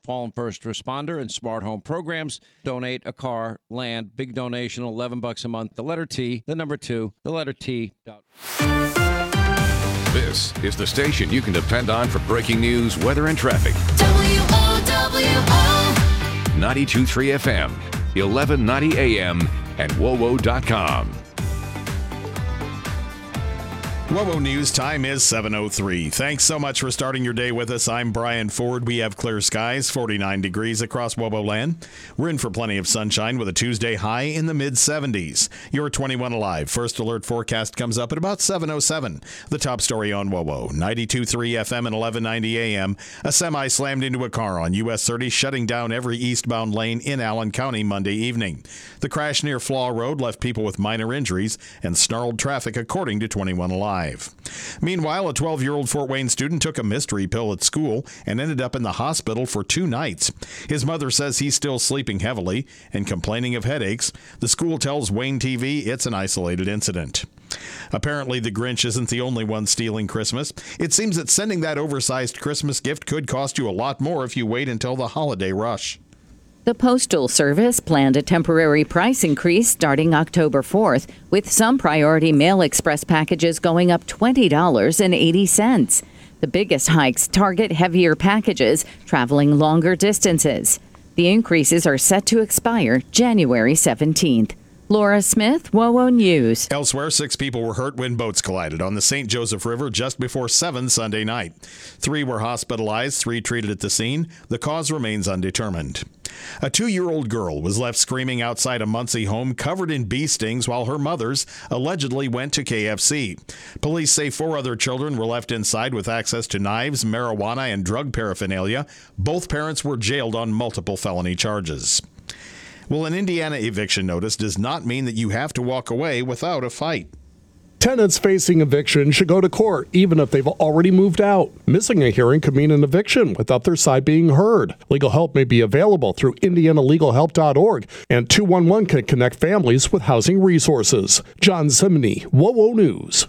fallen first responder and smart home programs. Donate a car, land, big donation, $11 a month. The letter T, the number 2, the letter T. This is the station you can depend on for breaking news, weather, and traffic. WOWO 92.3 FM, 1190 AM, and WOWO.com. WOWO News time is 7:03. Thanks so much for starting your day with us. I'm Brian Ford. We have clear skies, 49 degrees across WOWO land. We're in for plenty of sunshine with a Tuesday high in the mid-70s. Your 21 Alive First Alert forecast comes up at about 7:07. The top story on WOWO, 92.3 FM and 1190 AM. A semi slammed into a car on US 30, shutting down every eastbound lane in Allen County Monday evening. The crash near Flaw Road left people with minor injuries and snarled traffic, according to 21 Alive. Meanwhile, a 12-year-old Fort Wayne student took a mystery pill at school and ended up in the hospital for 2 nights. His mother says he's still sleeping heavily and complaining of headaches. The school tells Wayne TV it's an isolated incident. Apparently, the Grinch isn't the only one stealing Christmas. It seems that sending that oversized Christmas gift could cost you a lot more if you wait until the holiday rush. The Postal Service planned a temporary price increase starting October 4th, with some priority mail express packages going up $20.80. The biggest hikes target heavier packages traveling longer distances. The increases are set to expire January 17th. Laura Smith, WOWO News. Elsewhere, 6 people were hurt when boats collided on the St. Joseph River just before 7 Sunday night. 3 were hospitalized, 3 treated at the scene. The cause remains undetermined. A 2-year-old girl was left screaming outside a Muncie home covered in bee stings while her mothers allegedly went to KFC. Police say 4 other children were left inside with access to knives, marijuana, and drug paraphernalia. Both parents were jailed on multiple felony charges. Well, an Indiana eviction notice does not mean that you have to walk away without a fight. Tenants facing eviction should go to court, even if they've already moved out. Missing a hearing could mean an eviction without their side being heard. Legal help may be available through IndianaLegalHelp.org, and 211 can connect families with housing resources. John Simney, WOWO News.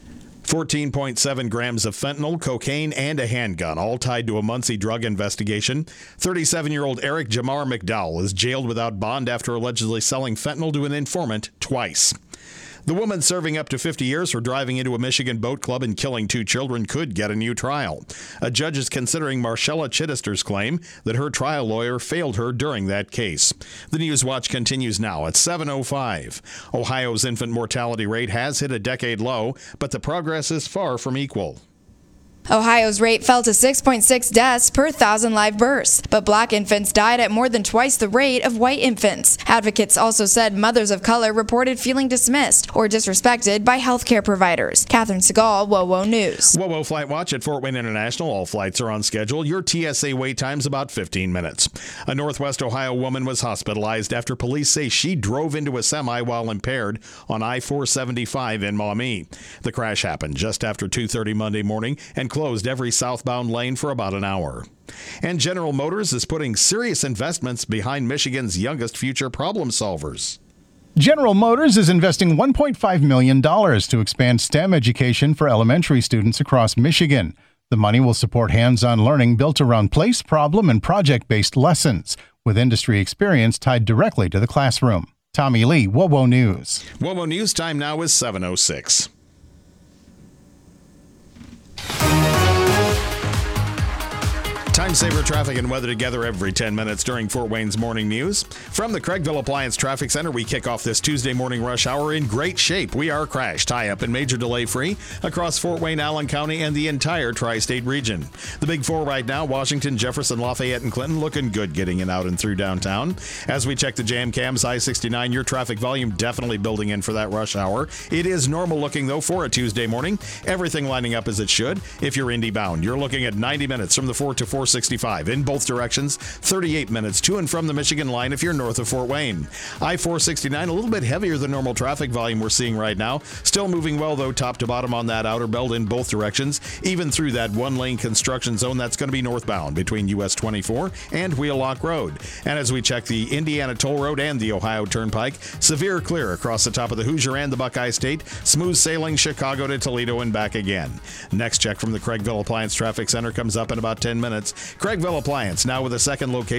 14.7 grams of fentanyl, cocaine, and a handgun, all tied to a Muncie drug investigation. 37-year-old Eric Jamar McDowell is jailed without bond after allegedly selling fentanyl to an informant twice. The woman serving up to 50 years for driving into a Michigan boat club and killing 2 children could get a new trial. A judge is considering Marcella Chittister's claim that her trial lawyer failed her during that case. The News Watch continues now at 7:05. Ohio's infant mortality rate has hit a decade low, but the progress is far from equal. Ohio's rate fell to 6.6 deaths per 1,000 live births, but black infants died at more than twice the rate of white infants. Advocates also said mothers of color reported feeling dismissed or disrespected by healthcare providers. Catherine Segal, WOWO News. WOWO Flight Watch at Fort Wayne International. All flights are on schedule. Your TSA wait time's about 15 minutes. A Northwest Ohio woman was hospitalized after police say she drove into a semi while impaired on I-475 in Maumee. The crash happened just after 2:30 Monday morning and closed every southbound lane for about an hour. And General Motors is putting serious investments behind Michigan's youngest future problem solvers. General Motors is investing $1.5 million to expand STEM education for elementary students across Michigan. The money will support hands-on learning built around place, problem, and project-based lessons, with industry experience tied directly to the classroom. Tommy Lee, WOWO News. WOWO News time now is 7:06. Time saver traffic and weather together every 10 minutes during Fort Wayne's morning news. From the Craigville Appliance Traffic Center, we kick off this Tuesday morning rush hour in great shape. We are crash, tie-up, and major delay-free across Fort Wayne, Allen County, and the entire tri-state region. The big 4 right now, Washington, Jefferson, Lafayette, and Clinton, looking good getting in out and through downtown. As we check the jam cams, I-69, your traffic volume definitely building in for that rush hour. It is normal looking, though, for a Tuesday morning. Everything lining up as it should. If you're Indy bound, you're looking at 90 minutes from the 4 to 465 in both directions, 38 minutes to and from the Michigan line if you're north of Fort Wayne. I-469, a little bit heavier than normal traffic volume we're seeing right now. Still moving well, though, top to bottom on that outer belt in both directions, even through that one-lane construction zone that's going to be northbound between US 24 and Wheelock Road. And as we check the Indiana Toll Road and the Ohio Turnpike, severe clear across the top of the Hoosier and the Buckeye State, smooth sailing Chicago to Toledo and back again. Next check from the Craigville Appliance Traffic Center comes up in about 10 minutes. Craigville Appliance, now with a second location